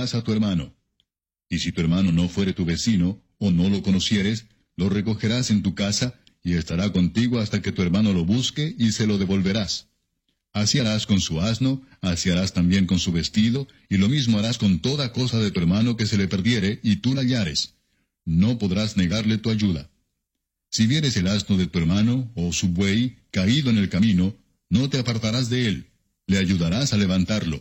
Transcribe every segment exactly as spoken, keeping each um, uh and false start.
devolverás a tu hermano. Y si tu hermano no fuere tu vecino, o no lo conocieres, lo recogerás en tu casa, y estará contigo hasta que tu hermano lo busque, y se lo devolverás. Así harás con su asno, así harás también con su vestido, y lo mismo harás con toda cosa de tu hermano que se le perdiere, y tú la hallares. No podrás negarle tu ayuda. Si vieres el asno de tu hermano, o su buey, caído en el camino, no te apartarás de él, le ayudarás a levantarlo.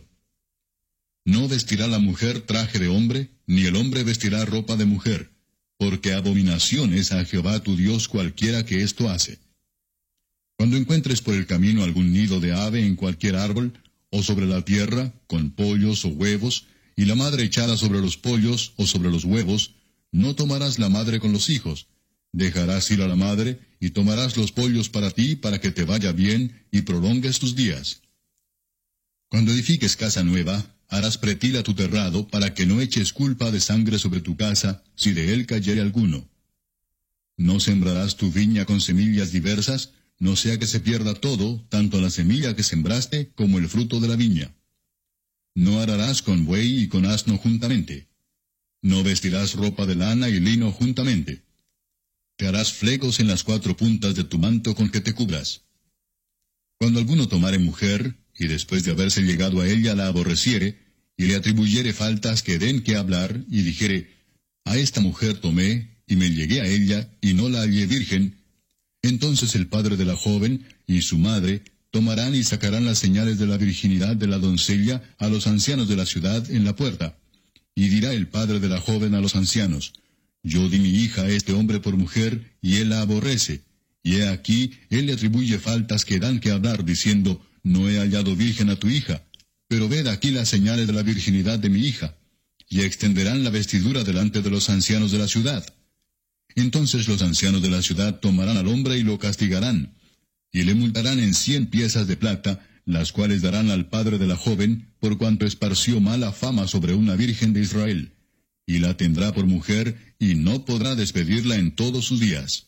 No vestirá la mujer traje de hombre, ni el hombre vestirá ropa de mujer, porque abominación es a Jehová tu Dios cualquiera que esto hace. Cuando encuentres por el camino algún nido de ave en cualquier árbol, o sobre la tierra, con pollos o huevos, y la madre echada sobre los pollos o sobre los huevos, no tomarás la madre con los hijos, dejarás ir a la madre, y tomarás los pollos para ti, para que te vaya bien, y prolongues tus días. Cuando edifiques casa nueva, harás pretil a tu terrado, para que no eches culpa de sangre sobre tu casa, si de él cayere alguno. No sembrarás tu viña con semillas diversas, no sea que se pierda todo, tanto la semilla que sembraste, como el fruto de la viña. No ararás con buey y con asno juntamente. No vestirás ropa de lana y lino juntamente. Te harás flecos en las cuatro puntas de tu manto con que te cubras. Cuando alguno tomare mujer, y después de haberse llegado a ella la aborreciere, y le atribuyere faltas que den que hablar, y dijere, a esta mujer tomé, y me llegué a ella, y no la hallé virgen, entonces el padre de la joven y su madre tomarán y sacarán las señales de la virginidad de la doncella a los ancianos de la ciudad en la puerta. Y dirá el padre de la joven a los ancianos, yo di mi hija a este hombre por mujer, y él la aborrece. Y he aquí, él le atribuye faltas que dan que hablar, diciendo, no he hallado virgen a tu hija, pero ved aquí las señales de la virginidad de mi hija. Y extenderán la vestidura delante de los ancianos de la ciudad. Entonces los ancianos de la ciudad tomarán al hombre y lo castigarán, y le multarán en cien piezas de plata, las cuales darán al padre de la joven, por cuanto esparció mala fama sobre una virgen de Israel, y la tendrá por mujer, y no podrá despedirla en todos sus días.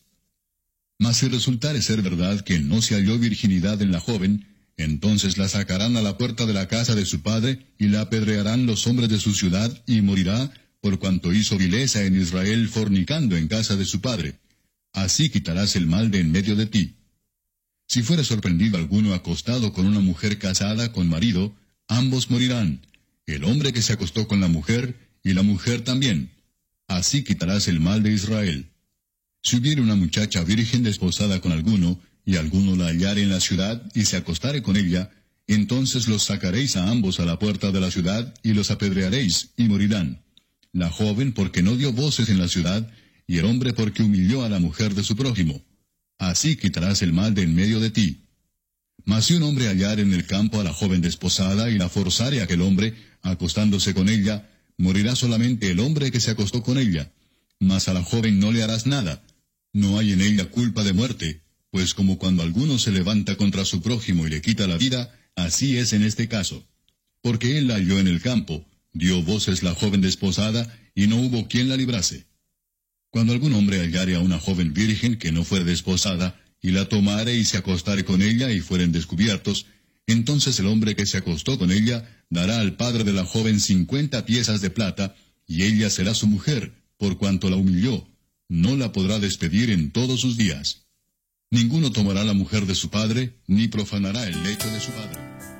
Mas si resultare ser verdad que no se halló virginidad en la joven, entonces la sacarán a la puerta de la casa de su padre, y la apedrearán los hombres de su ciudad, y morirá, por cuanto hizo vileza en Israel fornicando en casa de su padre. Así quitarás el mal de en medio de ti. Si fuere sorprendido alguno acostado con una mujer casada con marido, ambos morirán, el hombre que se acostó con la mujer, y la mujer también. Así quitarás el mal de Israel. Si hubiere una muchacha virgen desposada con alguno, y alguno la hallare en la ciudad, y se acostare con ella, entonces los sacaréis a ambos a la puerta de la ciudad, y los apedrearéis, y morirán. La joven porque no dio voces en la ciudad, y el hombre porque humilló a la mujer de su prójimo. Así quitarás el mal de en medio de ti. Mas si un hombre hallare en el campo a la joven desposada, y la forzare a aquel hombre, acostándose con ella, morirá solamente el hombre que se acostó con ella. Mas a la joven no le harás nada. No hay en ella culpa de muerte, pues como cuando alguno se levanta contra su prójimo y le quita la vida, así es en este caso. Porque él la halló en el campo, dio voces la joven desposada, y no hubo quien la librase. Cuando algún hombre hallare a una joven virgen que no fuere desposada, y la tomare y se acostare con ella y fueren descubiertos, entonces el hombre que se acostó con ella dará al padre de la joven cincuenta piezas de plata, y ella será su mujer, por cuanto la humilló. No la podrá despedir en todos sus días. Ninguno tomará la mujer de su padre, ni profanará el lecho de su padre.